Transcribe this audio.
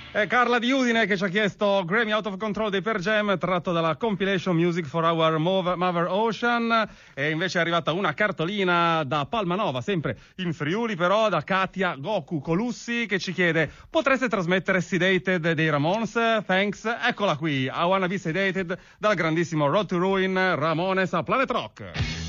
È Carla di Udine che ci ha chiesto Grammy Out of Control dei Pearl Jam, tratto dalla compilation Music for Our Mother Ocean. E invece è arrivata una cartolina da Palmanova, sempre in Friuli, però da Katia Goku Colussi, che ci chiede: potreste trasmettere Sedated dei Ramones? Thanks. Eccola qui, I Wanna Be Sedated dal grandissimo Road to Ruin Ramones a Planet Rock.